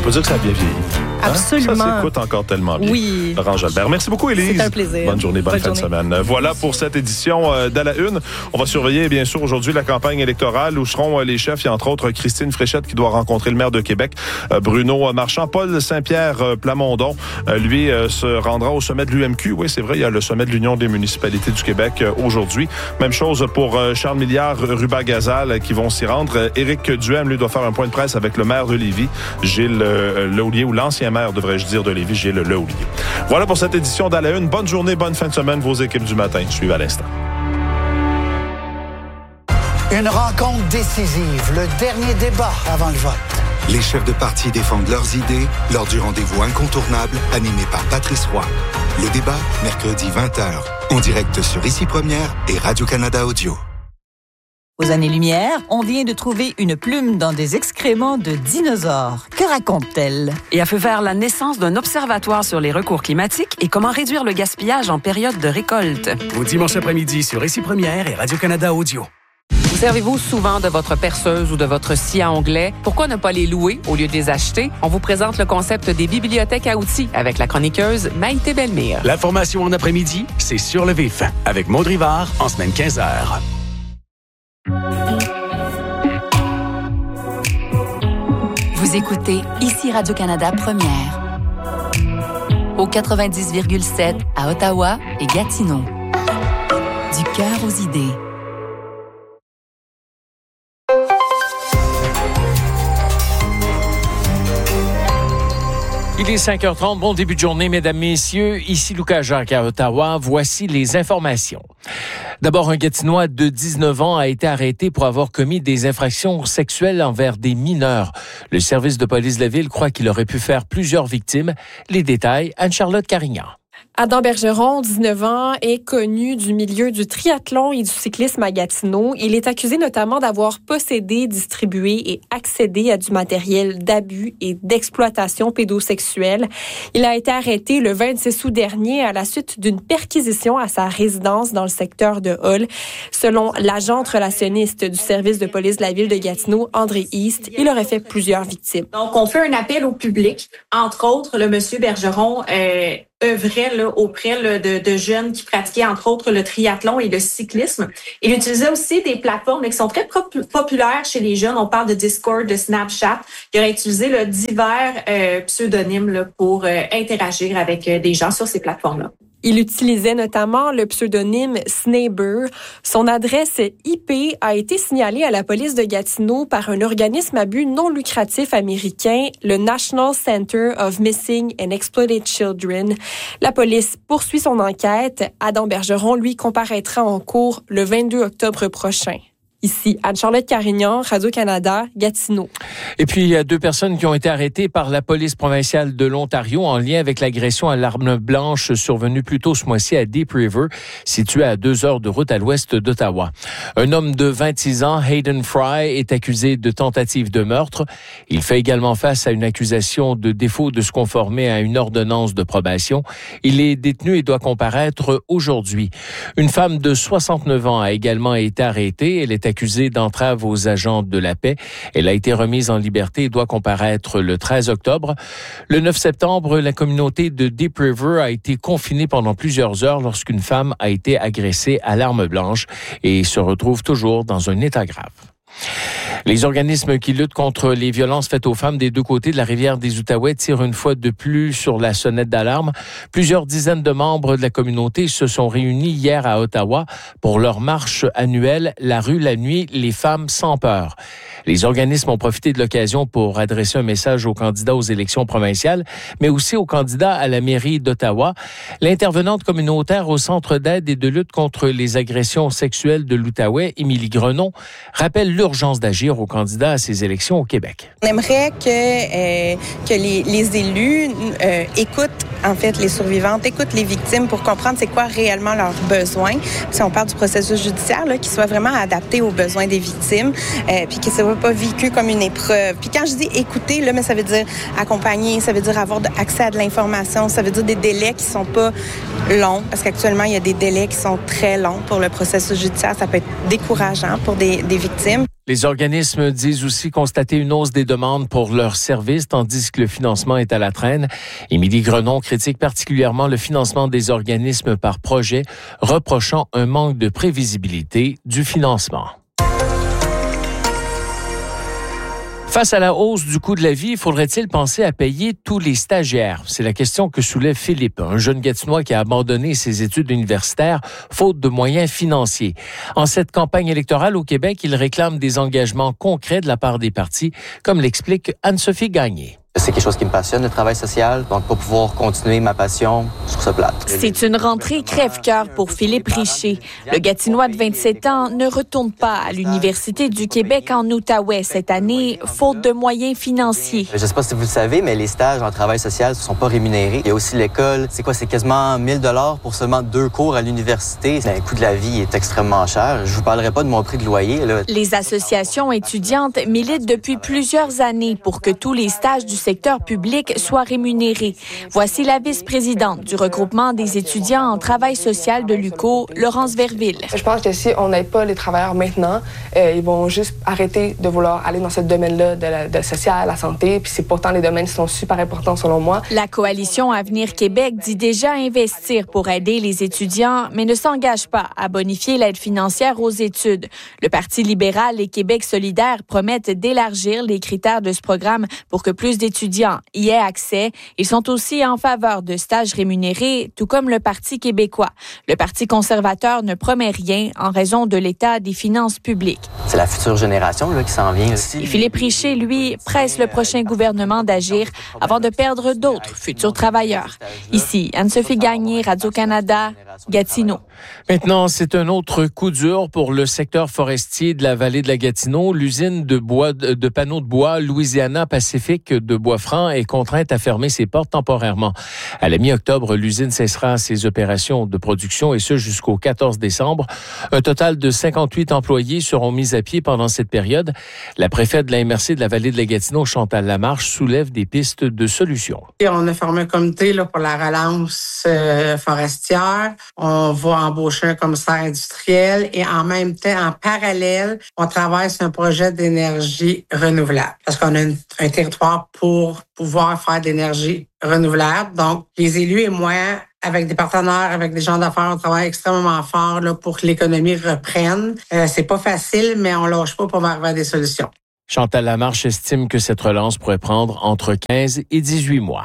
On peut dire que ça a bien vieilli. Absolument. Ça s'écoute encore tellement bien. Oui. Laurent Jalbert. Merci beaucoup, Élise. C'est un plaisir. Bonne journée, bonne fin de semaine. Voilà pour cette édition d'À la Une. On va surveiller, bien sûr, aujourd'hui la campagne électorale où seront les chefs. Il y a entre autres Christine Fréchette qui doit rencontrer le maire de Québec, Bruno Marchand. Paul Saint-Pierre Plamondon, lui, se rendra au sommet de l'UMQ. Oui, c'est vrai, il y a le sommet de l'Union des municipalités du Québec aujourd'hui. Même chose pour Charles Milliard, Ruba Gazal qui vont s'y rendre. Éric Duhem, lui, doit faire un point de presse avec le maire de Lévis, Gilles Lehoulier, ou l'ancien maire, devrais-je dire, de Lévis, Gilles Lehoulier. Voilà pour cette édition d'À la Une. Bonne journée, bonne fin de semaine. Vos équipes du matin suivent à l'instant. Une rencontre décisive, le dernier débat avant le vote. Les chefs de parti défendent leurs idées lors du rendez-vous incontournable animé par Patrice Roy. Le débat, mercredi 20h, en direct sur Ici Première et Radio-Canada Audio. Aux années-lumière, on vient de trouver une plume dans des excréments de dinosaures. Que raconte-t-elle? Et a fait faire la naissance d'un observatoire sur les recours climatiques et comment réduire le gaspillage en période de récolte. Au dimanche après-midi sur Ici Première et Radio-Canada Audio. Vous servez-vous souvent de votre perceuse ou de votre scie à onglet? Pourquoi ne pas les louer au lieu de les acheter? On vous présente le concept des bibliothèques à outils avec la chroniqueuse Maïté Bellemire. L'information en après-midi, c'est Sur le vif avec Maud Rivard en semaine 15h. Vous écoutez Ici Radio-Canada Première. Au 90,7 à Ottawa et Gatineau. Du cœur aux idées. Il est 5h30, bon début de journée, mesdames, messieurs. Ici Lucas Jacques à Ottawa. Voici les informations. D'abord, un Gatinois de 19 ans a été arrêté pour avoir commis des infractions sexuelles envers des mineurs. Le service de police de la ville croit qu'il aurait pu faire plusieurs victimes. Les détails, Anne-Charlotte Carignan. Adam Bergeron, 19 ans, est connu du milieu du triathlon et du cyclisme à Gatineau. Il est accusé notamment d'avoir possédé, distribué et accédé à du matériel d'abus et d'exploitation pédosexuelle. Il a été arrêté le 26 août dernier à la suite d'une perquisition à sa résidence dans le secteur de Hull. Selon l'agente relationniste du service de police de la ville de Gatineau, André East, il aurait fait plusieurs victimes. Donc, on fait un appel au public. Entre autres, le monsieur Bergeron œuvrait auprès de jeunes qui pratiquaient entre autres le triathlon et le cyclisme. Il utilisait aussi des plateformes qui sont très populaires chez les jeunes. On parle de Discord, de Snapchat. Il aurait utilisé divers pseudonymes pour interagir avec des gens sur ces plateformes-là. Il utilisait notamment le pseudonyme Snaber. Son adresse IP a été signalée à la police de Gatineau par un organisme à but non lucratif américain, le National Center of Missing and Exploited Children. La police poursuit son enquête. Adam Bergeron, lui, comparaîtra en cours le 22 octobre prochain. Ici, Anne-Charlotte Carignan, Radio-Canada, Gatineau. Et puis, il y a 2 personnes qui ont été arrêtées par la police provinciale de l'Ontario en lien avec l'agression à l'arme blanche survenue plus tôt ce mois-ci à Deep River, située à 2 heures de route à l'ouest d'Ottawa. Un homme de 26 ans, Hayden Fry, est accusé de tentative de meurtre. Il fait également face à une accusation de défaut de se conformer à une ordonnance de probation. Il est détenu et doit comparaître aujourd'hui. Une femme de 69 ans a également été arrêtée. Elle est accusée d'entrave aux agents de la paix. Elle a été remise en liberté et doit comparaître le 13 octobre. Le 9 septembre, la communauté de Deep River a été confinée pendant plusieurs heures lorsqu'une femme a été agressée à l'arme blanche et se retrouve toujours dans un état grave. Les organismes qui luttent contre les violences faites aux femmes des 2 côtés de la rivière des Outaouais tirent une fois de plus sur la sonnette d'alarme. Plusieurs dizaines de membres de la communauté se sont réunis hier à Ottawa pour leur marche annuelle « La rue, la nuit, les femmes sans peur ». Les organismes ont profité de l'occasion pour adresser un message aux candidats aux élections provinciales, mais aussi aux candidats à la mairie d'Ottawa. L'intervenante communautaire au Centre d'aide et de lutte contre les agressions sexuelles de l'Outaouais, Émilie Grenon, rappelle l'urgence d'agir aux candidats à ces élections au Québec. On aimerait que les élus écoutent en fait les survivantes, écoutent les victimes pour comprendre c'est quoi réellement leurs besoins. Si on parle du processus judiciaire, qu'il soit vraiment adapté aux besoins des victimes, puis que ça ne soit pas vécu comme une épreuve. Puis quand je dis écouter, mais ça veut dire accompagner, ça veut dire avoir accès à de l'information, ça veut dire des délais qui sont pas longs, parce qu'actuellement, il y a des délais qui sont très longs pour le processus judiciaire. Ça peut être décourageant pour des victimes. Les organismes disent aussi constater une hausse des demandes pour leurs services, tandis que le financement est à la traîne. Émilie Grenon critique particulièrement le financement des organismes par projet, reprochant un manque de prévisibilité du financement. Face à la hausse du coût de la vie, faudrait-il penser à payer tous les stagiaires? C'est la question que soulève Philippe, un jeune Gatinois qui a abandonné ses études universitaires faute de moyens financiers. En cette campagne électorale au Québec, il réclame des engagements concrets de la part des partis, comme l'explique Anne-Sophie Gagné. C'est quelque chose qui me passionne, le travail social. Donc, pour pouvoir continuer ma passion, je trouve ça plate. C'est une rentrée crève-cœur pour Philippe Richer. Le Gatinois de 27 ans ne retourne pas à l'Université du Québec en Outaouais cette année, faute de moyens financiers. Je ne sais pas si vous le savez, mais les stages en travail social ne sont pas rémunérés. Il y a aussi l'école. C'est quasiment 1 000 $ pour seulement 2 cours à l'université. Le coût de la vie est extrêmement cher. Je vous parlerai pas de mon prix de loyer, là. Les associations étudiantes militent depuis plusieurs années pour que tous les stages du secteur public soient rémunérés. Voici la vice-présidente du regroupement des étudiants en travail social de l'UQO, Laurence Verville. Je pense que si on n'aide pas les travailleurs maintenant, ils vont juste arrêter de vouloir aller dans ce domaine-là de social, la santé, puis c'est pourtant les domaines qui sont super importants selon moi. La coalition Avenir Québec dit déjà investir pour aider les étudiants, mais ne s'engage pas à bonifier l'aide financière aux études. Le Parti libéral et Québec solidaire promettent d'élargir les critères de ce programme pour que plus d'étudiants y aient accès. Ils sont aussi en faveur de stages rémunérés, tout comme le Parti québécois. Le Parti conservateur ne promet rien en raison de l'état des finances publiques. C'est la future génération là, qui s'en vient aussi. Et Philippe Richer, lui, presse le prochain gouvernement d'agir avant de perdre d'autres futurs travailleurs. Ici, Anne-Sophie Gagné, Radio-Canada, Gatineau. Maintenant, c'est un autre coup dur pour le secteur forestier de la vallée de la Gatineau. L'usine de panneaux de bois Louisiana Pacific de Bois-Franc est contrainte à fermer ses portes temporairement. À la mi-octobre, l'usine cessera ses opérations de production et ce jusqu'au 14 décembre. Un total de 58 employés seront mis à pied pendant cette période. La préfète de la MRC de la vallée de la Gatineau, Chantal Lamarche, soulève des pistes de solutions. On a formé un comité pour la relance forestière. On va embaucher un commissaire industriel et en même temps, en parallèle, on travaille sur un projet d'énergie renouvelable parce qu'on a un territoire pour pouvoir faire de l'énergie renouvelable. Donc, les élus et moi, avec des partenaires, avec des gens d'affaires, on travaille extrêmement fort là, pour que l'économie reprenne. C'est pas facile, mais on lâche pas pour arriver à des solutions. Chantal Lamarche estime que cette relance pourrait prendre entre 15 et 18 mois.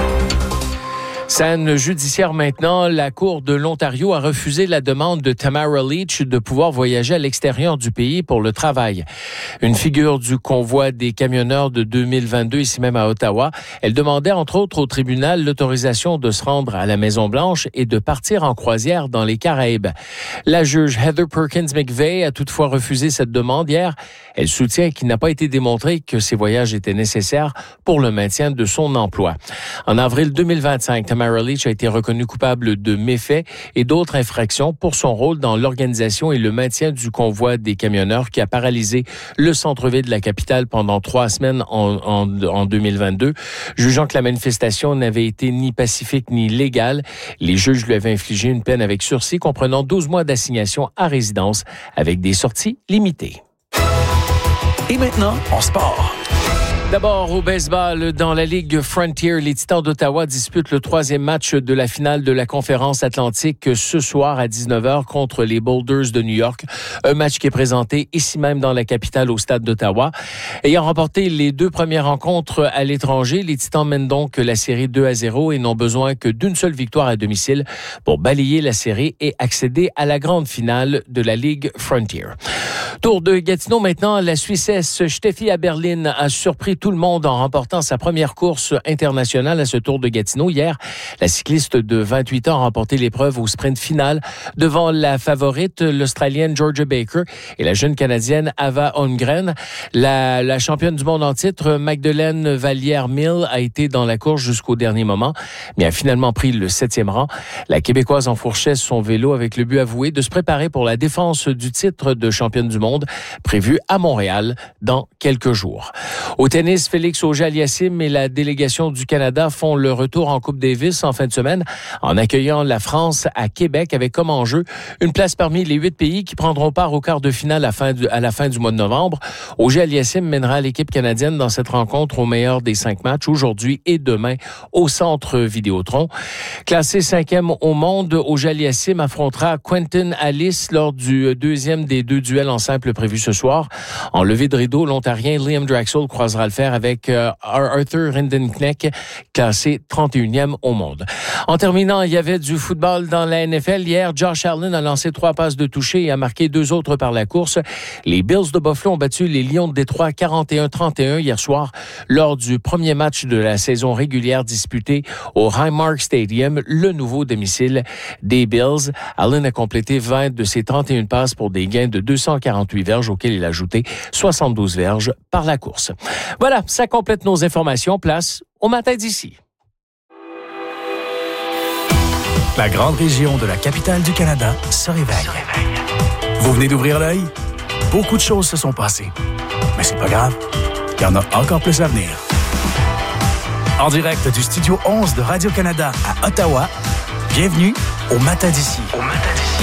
Scène judiciaire maintenant, la Cour de l'Ontario a refusé la demande de Tamara Leach de pouvoir voyager à l'extérieur du pays pour le travail. Une figure du convoi des camionneurs de 2022, ici même à Ottawa, elle demandait entre autres au tribunal l'autorisation de se rendre à la Maison-Blanche et de partir en croisière dans les Caraïbes. La juge Heather Perkins McVeigh a toutefois refusé cette demande hier. Elle soutient qu'il n'a pas été démontré que ces voyages étaient nécessaires pour le maintien de son emploi. En avril 2025, Tamara Leach a été reconnue coupable de méfaits et d'autres infractions pour son rôle dans l'organisation et le maintien du convoi des camionneurs qui a paralysé le centre-ville de la capitale pendant 3 semaines en 2022. Jugeant que la manifestation n'avait été ni pacifique ni légale, les juges lui avaient infligé une peine avec sursis comprenant 12 mois d'assignation à résidence avec des sorties limitées. Et maintenant, en sport. D'abord, au baseball, dans la Ligue Frontier, les Titans d'Ottawa disputent le 3e match de la finale de la Conférence Atlantique ce soir à 19h contre les Boulders de New York. Un match qui est présenté ici même dans la capitale au stade d'Ottawa. Ayant remporté les 2 premières rencontres à l'étranger, les Titans mènent donc la série 2-0 et n'ont besoin que d'une seule victoire à domicile pour balayer la série et accéder à la grande finale de la Ligue Frontier. Tour de Gatineau maintenant, la Suissesse Steffi Aberlin a surpris tout le monde en remportant sa première course internationale à ce Tour de Gatineau. Hier, la cycliste de 28 ans a remporté l'épreuve au sprint final devant la favorite, l'Australienne Georgia Baker et la jeune Canadienne Ava Holmgren. La championne du monde en titre, Magdalene Vallière-Mill, a été dans la course jusqu'au dernier moment, mais a finalement pris le 7e rang. La Québécoise enfourchait son vélo avec le but avoué de se préparer pour la défense du titre de championne du monde prévue à Montréal dans quelques jours. Au tennis, tennis, Félix Auger-Aliassime et la délégation du Canada font le retour en Coupe Davis en fin de semaine en accueillant la France à Québec avec comme enjeu une place parmi les 8 pays qui prendront part au quart de finale à la fin du mois de novembre. Auger-Aliassime mènera l'équipe canadienne dans cette rencontre au meilleur des 5 matchs aujourd'hui et demain au Centre Vidéotron. Classé 5e au monde, Auger-Aliassime affrontera Quentin Alice lors du deuxième des 2 duels en simple prévus ce soir. En levée de rideau, l'Ontarien Liam Draxl croisera le fer avec Arthur Rindenknecht, classé 31e au monde. En terminant, il y avait du football dans la NFL. Hier, Josh Allen a lancé 3 passes de toucher et a marqué 2 autres par la course. Les Bills de Buffalo ont battu les Lions de Détroit 41-31 hier soir lors du premier match de la saison régulière disputée au Highmark Stadium, le nouveau domicile des Bills. Allen a complété 20 de ses 31 passes pour des gains de 248 verges auxquels il a ajouté 72 verges par la course. Voilà, ça complète nos informations. Place au matin d'ici. La grande région de la capitale du Canada se réveille. Vous venez d'ouvrir l'œil? Beaucoup de choses se sont passées. Mais c'est pas grave, il y en a encore plus à venir. En direct du Studio 11 de Radio-Canada à Ottawa, bienvenue au Matin d'ici.